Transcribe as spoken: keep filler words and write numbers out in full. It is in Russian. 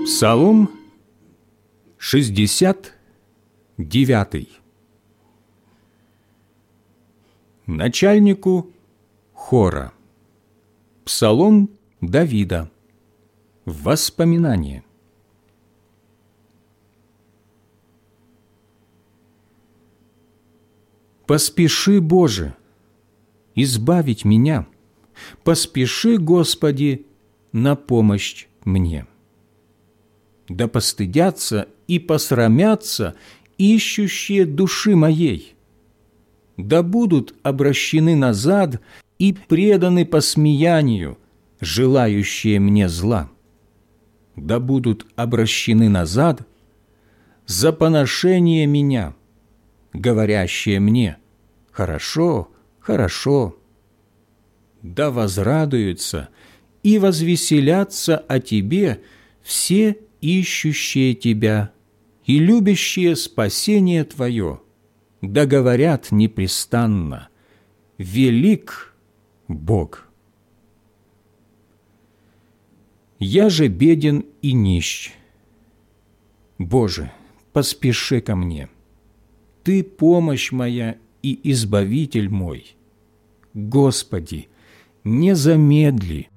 Псалом шестьдесят девятый. Начальнику хора. Псалом Давида. Воспоминание. Поспеши, Боже, избавить меня, поспеши, Господи, на помощь мне. Да постыдятся и посрамятся ищущие души моей, да будут обращены назад и преданы посмеянию, желающие мне зла, да будут обращены назад за поношение меня, говорящие мне: хорошо, хорошо. Да возрадуются и возвеселятся о Тебе все ищущие Тебя и любящие спасение Твое, да говорят непрестанно: велик Бог. Я же беден и нищ. Боже, поспеши ко мне. Ты помощь моя и избавитель мой. Господи, не замедли